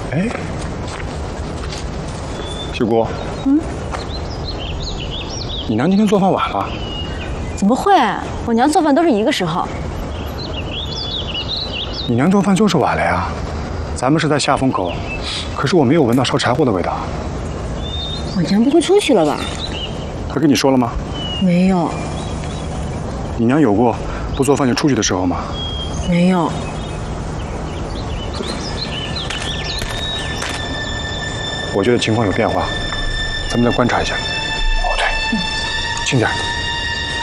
哎，秀姑，你娘今天做饭晚了？ 怎么会？我娘做饭都是一个时候。 你娘做饭就是晚了呀。咱们是在下风口，可是我没有闻到烧柴火的味道。 我娘不会出去了吧？ 她跟你说了吗？ 没有， 你娘有过不做饭就出去的时候吗？ 没有。 我觉得情况有变化，咱们再观察一下。哦，对，轻点。